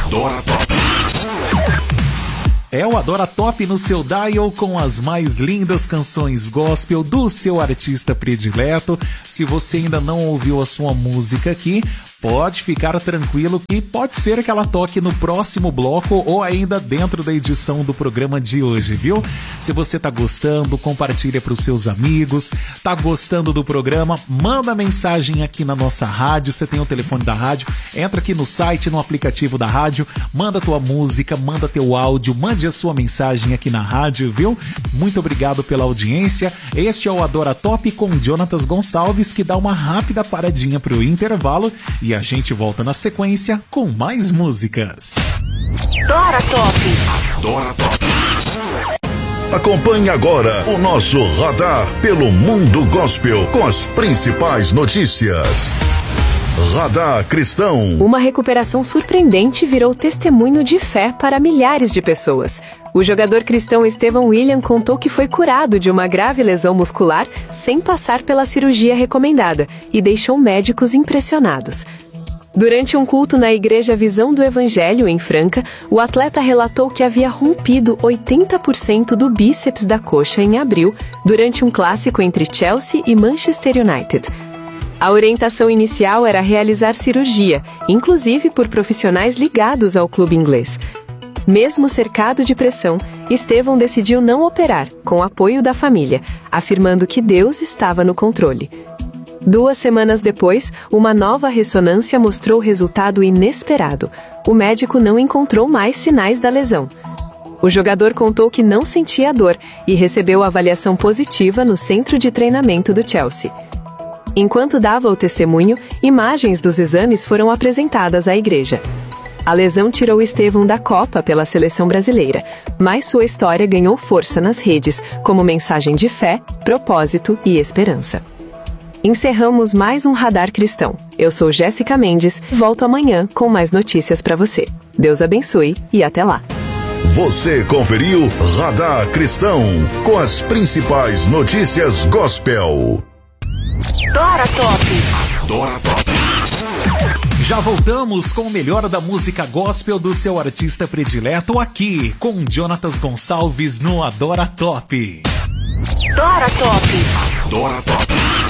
Adora Top. É o Adora Top no seu dial com as mais lindas canções gospel do seu artista predileto. Se você ainda não ouviu a sua música aqui, pode ficar tranquilo que pode ser que ela toque no próximo bloco ou ainda dentro da edição do programa de hoje, viu? Se você tá gostando, compartilha para os seus amigos. Tá gostando do programa? Manda mensagem aqui na nossa rádio. Você tem o telefone da rádio, entra aqui no site, no aplicativo da rádio, manda tua música, manda teu áudio, mande a sua mensagem aqui na rádio, viu? Muito obrigado pela audiência. Este é o Adora Top com Jonatas Gonçalves, que dá uma rápida paradinha pro intervalo e a gente volta na sequência com mais músicas. Adora Top. Adora Top. Acompanhe agora o nosso radar pelo mundo gospel com as principais notícias. Radar Cristão. Uma recuperação surpreendente virou testemunho de fé para milhares de pessoas. O jogador cristão Estevão William contou que foi curado de uma grave lesão muscular sem passar pela cirurgia recomendada e deixou médicos impressionados. Durante um culto na Igreja Visão do Evangelho, em Franca, o atleta relatou que havia rompido 80% do bíceps da coxa em abril, durante um clássico entre Chelsea e Manchester United. A orientação inicial era realizar cirurgia, inclusive por profissionais ligados ao clube inglês. Mesmo cercado de pressão, Estevão decidiu não operar, com apoio da família, afirmando que Deus estava no controle. 2 semanas depois, uma nova ressonância mostrou resultado inesperado. O médico não encontrou mais sinais da lesão. O jogador contou que não sentia dor e recebeu avaliação positiva no centro de treinamento do Chelsea. Enquanto dava o testemunho, imagens dos exames foram apresentadas à igreja. A lesão tirou Estevão da Copa pela seleção brasileira, mas sua história ganhou força nas redes como mensagem de fé, propósito e esperança. Encerramos mais um Radar Cristão. Eu sou Jéssica Mendes, volto amanhã com mais notícias para você. Deus abençoe e até lá. Você conferiu Radar Cristão com as principais notícias gospel. Adora Top. Adora Top. Já voltamos com o melhor da música gospel do seu artista predileto aqui com Jonatas Gonçalves no Adora Top. Adora Top. Adora Top.